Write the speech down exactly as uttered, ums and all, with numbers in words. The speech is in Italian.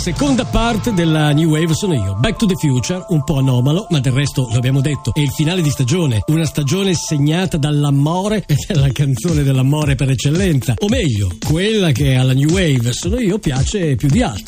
seconda parte della New Wave sono io. Back to the Future, un po' anomalo, ma del resto lo abbiamo detto, è il finale di stagione, una stagione segnata dall'amore e della canzone dell'amore per eccellenza, o meglio, quella che alla New Wave sono io piace più di altre.